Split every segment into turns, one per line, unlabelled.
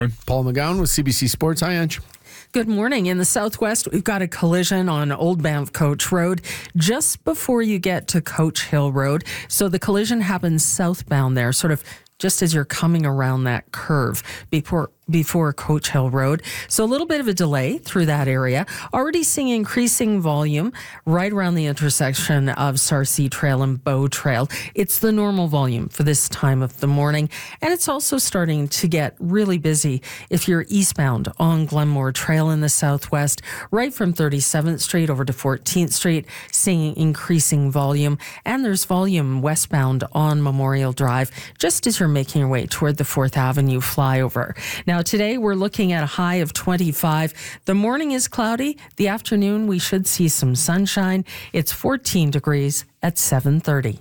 Paul McGowan with CBC Sports. Hi, Ange.
Good morning. In the southwest, we've got a collision on Old Banff Coach Road just before you get to Coach Hill Road. So the collision happens southbound there, sort of just as you're coming around that curve before Coach Hill Road. So a little bit of a delay through that area. Already seeing increasing volume right around the intersection of Sarcee Trail and Bow Trail. It's the normal volume for this time of the morning. And it's also starting to get really busy if you're eastbound on Glenmore Trail in the southwest, right from 37th Street over to 14th Street, seeing increasing volume. And there's volume westbound on Memorial Drive, just as you're making your way toward the 4th Avenue flyover. Now, today we're looking at a high of 25. The morning is cloudy. The afternoon, we should see some sunshine. It's 14 degrees at 7:30.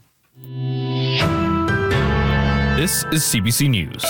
This is CBC News.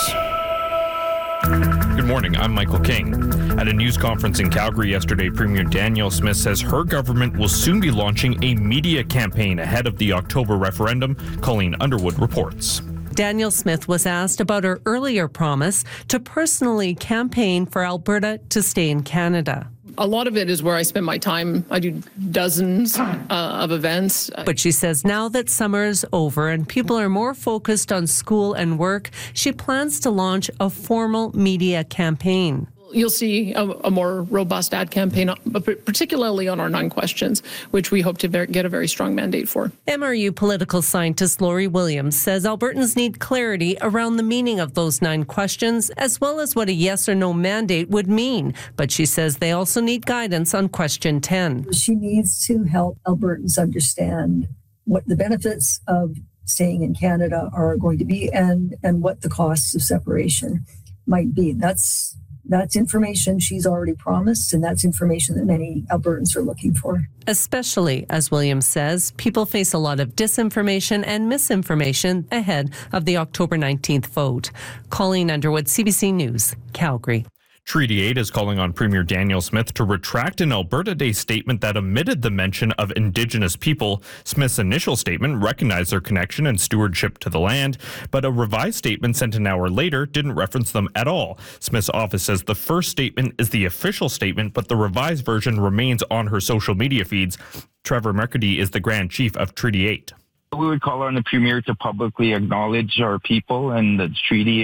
Good morning, I'm Michael King. At a news conference in Calgary yesterday, Premier Danielle Smith says her government will soon be launching a media campaign ahead of the October referendum. Colleen Underwood reports.
Danielle Smith was asked about her earlier promise to personally campaign for Alberta to stay in Canada.
A lot of it is where I spend my time. I do dozens of events.
But she says now that summer is over and people are more focused on school and work, she plans to launch a formal media campaign.
You'll see a more robust ad campaign, particularly on our 9 questions, which we hope to get a very strong mandate for.
MRU political scientist Laurie Williams says Albertans need clarity around the meaning of those 9 questions, as well as what a yes or no mandate would mean. But she says they also need guidance on question 10.
She needs to help Albertans understand what the benefits of staying in Canada are going to be and what the costs of separation might be. That's information she's already promised, and that's information that many Albertans are looking for.
Especially, as Williams says, people face a lot of disinformation and misinformation ahead of the October 19th vote. Colleen Underwood, CBC News, Calgary.
Treaty 8 is calling on Premier Danielle Smith to retract an Alberta Day statement that omitted the mention of Indigenous people. Smith's initial statement recognized their connection and stewardship to the land, but a revised statement sent an hour later didn't reference them at all. Smith's office says the first statement is the official statement, but the revised version remains on her social media feeds. Trevor McCurdy is the Grand Chief of Treaty 8.
We would call on the Premier to publicly acknowledge our people and the treaty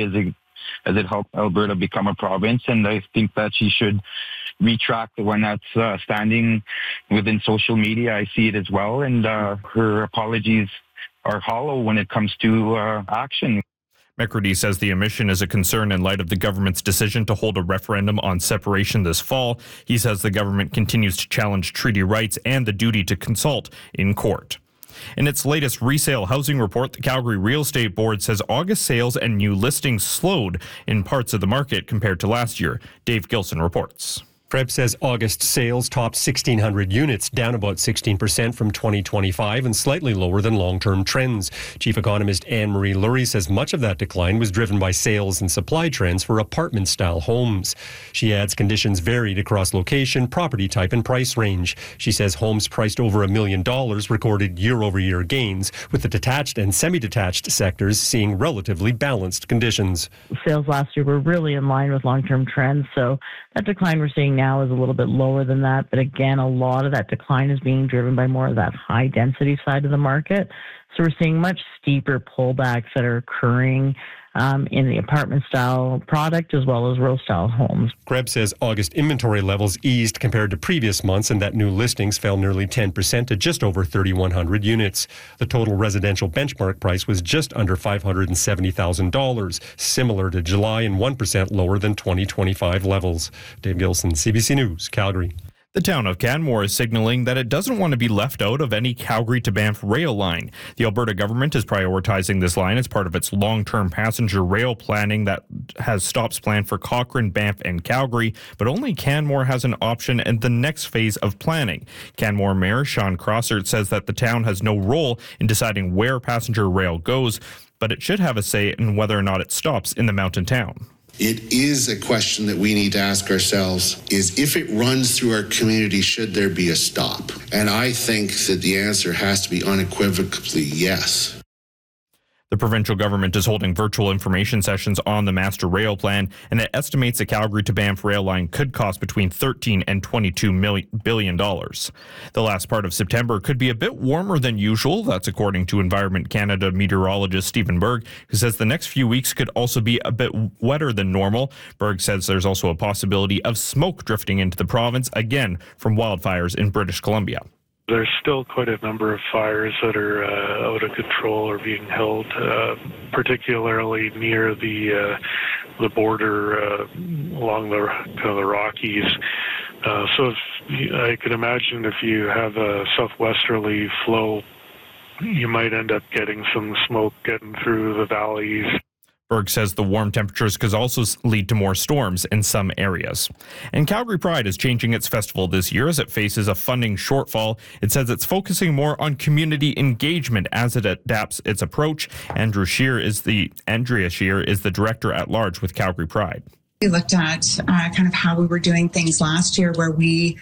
as it helped Alberta become a province, and I think that she should retract the one that's standing within social media. I see it as well, and her apologies are hollow when it comes to action.
McCurdy says the omission is a concern in light of the government's decision to hold a referendum on separation this fall. He says the government continues to challenge treaty rights and the duty to consult in court. In its latest resale housing report, the Calgary Real Estate Board says August sales and new listings slowed in parts of the market compared to last year. Dave Gilson reports.
CREB says August sales topped 1,600 units, down about 16% from 2025 and slightly lower than long-term trends. Chief economist Anne-Marie Lurie says much of that decline was driven by sales and supply trends for apartment-style homes. She adds conditions varied across location, property type, and price range. She says homes priced over $1 million recorded year-over-year gains, with the detached and semi-detached sectors seeing relatively balanced conditions.
Sales last year were really in line with long-term trends, so that decline we're seeing now is a little bit lower than that. But again, a lot of that decline is being driven by more of that high density side of the market. So we're seeing much steeper pullbacks that are occurring in the apartment style product as well as row style homes.
CREB says August inventory levels eased compared to previous months and that new listings fell nearly 10% to just over 3,100 units. The total residential benchmark price was just under $570,000, similar to July and 1% lower than 2025 levels. Dave Gilson, CBC News, Calgary.
The town of Canmore is signaling that it doesn't want to be left out of any Calgary to Banff rail line. The Alberta government is prioritizing this line as part of its long-term passenger rail planning that has stops planned for Cochrane, Banff, and Calgary, but only Canmore has an option in the next phase of planning. Canmore Mayor Sean Crossert says that the town has no role in deciding where passenger rail goes, but it should have a say in whether or not it stops in the mountain town.
It is a question that we need to ask ourselves, is if it runs through our community, should there be a stop? And I think that the answer has to be unequivocally yes.
The provincial government is holding virtual information sessions on the Master Rail Plan, and it estimates the Calgary to Banff rail line could cost between $13 and $22 billion. The last part of September could be a bit warmer than usual. That's according to Environment Canada meteorologist Stephen Berg, who says the next few weeks could also be a bit wetter than normal. Berg says there's also a possibility of smoke drifting into the province, again from wildfires in British Columbia.
There's still quite a number of fires that are out of control or being held, particularly near the border along the kind of the Rockies. So I could imagine if you have a southwesterly flow, you might end up getting some smoke getting through the valleys.
Berg says the warm temperatures could also lead to more storms in some areas. And Calgary Pride is changing its festival this year as it faces a funding shortfall. It says it's focusing more on community engagement as it adapts its approach. Andrea Scheer is the director at large with Calgary Pride.
We looked at kind of how we were doing things last year, where we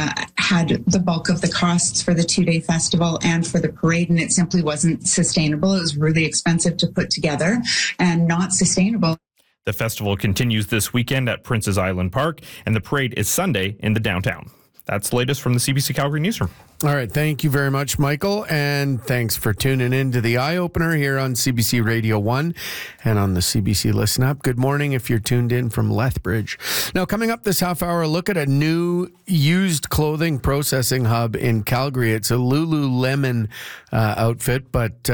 had the bulk of the costs for the 2-day festival and for the parade, and it simply wasn't sustainable. It was really expensive to put together and not sustainable.
The festival continues this weekend at Prince's Island Park, and the parade is Sunday in the downtown. That's the latest from the CBC Calgary Newsroom.
All right. Thank you very much, Michael. And thanks for tuning in to the Eye Opener here on CBC Radio 1 and on the CBC Listen App. Good morning if you're tuned in from Lethbridge. Now, coming up this half hour, a look at a new used clothing processing hub in Calgary. It's a Lululemon outfit, but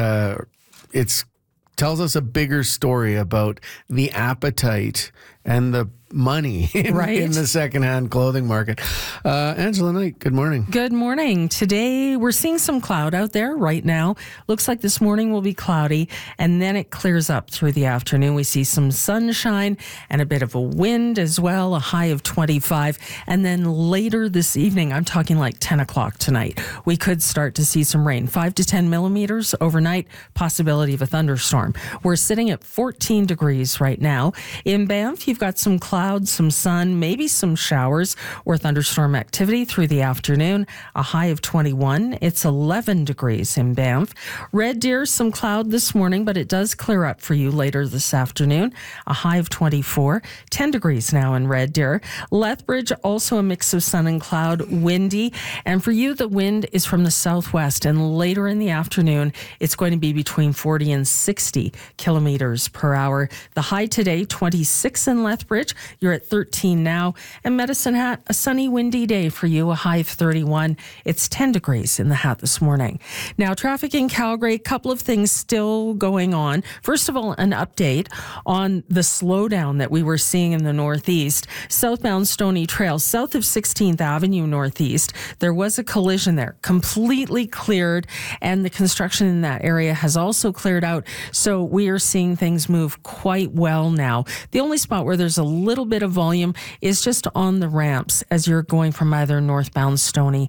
it tells us a bigger story about the appetite and the money in the secondhand clothing market. Angela Knight, good morning.
Good morning. Today, we're seeing some cloud out there right now. Looks like this morning will be cloudy, and then it clears up through the afternoon. We see some sunshine and a bit of a wind as well, a high of 25. And then later this evening, I'm talking like 10 o'clock tonight, we could start to see some rain, 5 to 10 millimeters overnight, possibility of a thunderstorm. We're sitting at 14 degrees right now. In Banff, you've got some clouds, some sun, maybe some showers or thunderstorm activity through the afternoon, a high of 21. It's 11 degrees in Banff. Red Deer, some cloud this morning, but it does clear up for you later this afternoon, a high of 24. 10 degrees now in Red Deer. Lethbridge, also a mix of sun and cloud, windy. And for you, the wind is from the southwest, and later in the afternoon, it's going to be between 40 and 60 kilometers per hour. The high today, 26 in Lethbridge. You're at 13 now. And Medicine Hat, a sunny, windy day for you, a high of 31. It's 10 degrees in the Hat this morning. Now, traffic in Calgary, a couple of things still going on. First of all, an update on the slowdown that we were seeing in the northeast. Southbound Stony Trail, south of 16th Avenue Northeast, there was a collision there, completely cleared, and the construction in that area has also cleared out. So we are seeing things move quite well now. The only spot where there's a little bit of volume is just on the ramps as you're going from either northbound Stony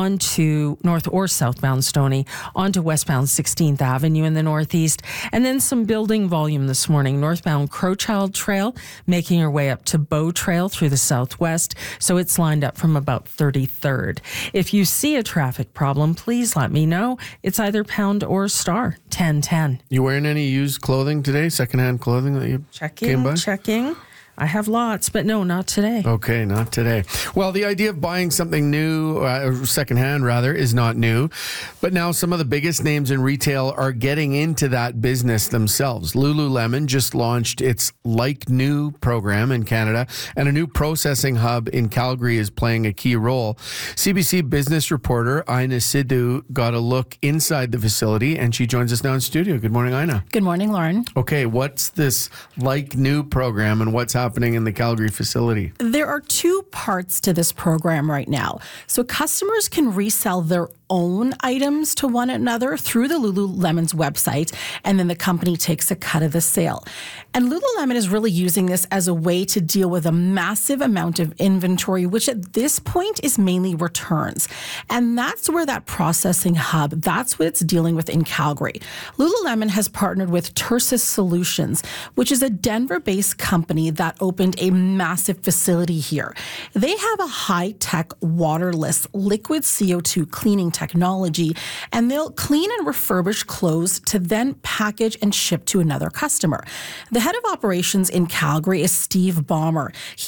onto north or southbound Stony onto westbound 16th Avenue in the northeast. And then some building volume this morning, northbound Crowchild Trail, making your way up to Bow Trail through the southwest. So it's lined up from about 33rd. If you see a traffic problem, please let me know. It's either pound or star 1010.
You wearing any used clothing today? Secondhand clothing that you came by?
Checking. I have lots, but no, not today.
Okay, not today. Well, the idea of buying something new, secondhand rather, is not new. But now some of the biggest names in retail are getting into that business themselves. Lululemon just launched its Like New program in Canada, and a new processing hub in Calgary is playing a key role. CBC business reporter Ina Sidhu got a look inside the facility, and she joins us now in studio. Good morning, Ina.
Good morning, Lauren.
Okay, what's this Like New program, and what's happening in the Calgary facility?
There are two parts to this program right now. So customers can resell their own items to one another through the Lululemon's website, and then the company takes a cut of the sale. And Lululemon is really using this as a way to deal with a massive amount of inventory, which at this point is mainly returns. And that's where that processing hub, that's what it's dealing with in Calgary. Lululemon has partnered with Tersus Solutions, which is a Denver-based company that opened a massive facility here. They have a high-tech, waterless, liquid CO2 cleaning technology, and they'll clean and refurbish clothes to then package and ship to another customer. The head of operations in Calgary is Steve Baumer. He